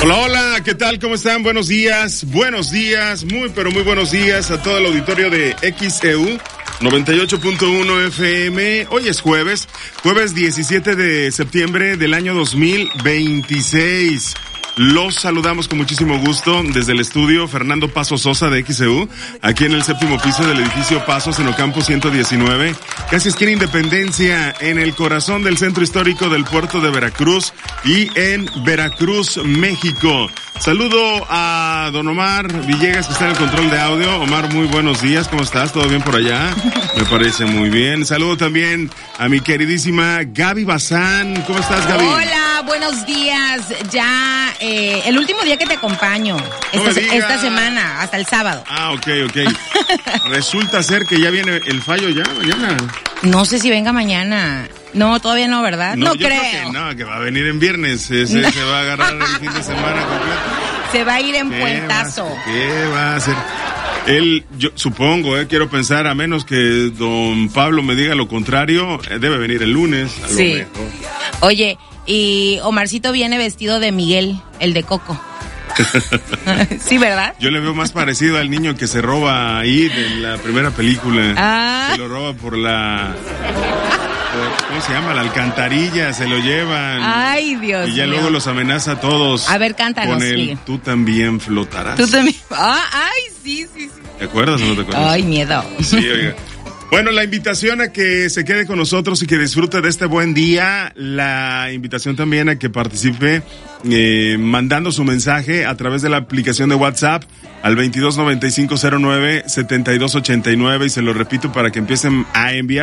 Hola, hola, ¿qué tal? ¿Cómo están? Buenos días, muy pero muy buenos días a todo el auditorio de XEU 98.1 FM. Hoy es jueves 17 de septiembre del año 2026. Los saludamos con muchísimo gusto desde el estudio Fernando Paso Sosa de XEU, aquí en el séptimo piso del edificio Pasos en Ocampo 119, casi esquina Independencia, en el corazón del centro histórico del puerto de Veracruz y en Veracruz, México. Saludo a don Omar Villegas, que está en el control de audio. Omar, muy buenos días, ¿cómo estás? ¿Todo bien por allá? Me parece muy bien. Saludo también a mi queridísima Gaby Bazán. ¿Cómo estás, Gaby? Hola, buenos días. Ya el último día que te acompaño esta semana, hasta el sábado. Ah, ok. Resulta ser que ya viene el fallo ya mañana. No sé si venga mañana. No, todavía no, ¿verdad? No creo. Que va a venir en viernes. Se va a agarrar el fin de semana completo. Se va a ir en puentazo. ¿Qué va a hacer? Él, yo supongo, quiero pensar, a menos que don Pablo me diga lo contrario, debe venir el lunes. Sí. Oye, y Omarcito viene vestido de Miguel, el de Coco. Sí, ¿verdad? Yo le veo más parecido al niño que se roba ahí de la primera película. Se lo roba por la... ¿Cómo se llama? La alcantarilla, se lo llevan. Ay, Dios mío. Y ya luego los amenaza a todos. A ver, cántanos. Con el tú también flotarás. Tú también. Ay, sí. ¿Te acuerdas o no te acuerdas? Ay, miedo. Sí, oiga. Bueno, la invitación a que se quede con nosotros y que disfrute de este buen día. La invitación también a que participe mandando su mensaje a través de la aplicación de WhatsApp al 229509-7289. Y se lo repito para que empiecen a enviar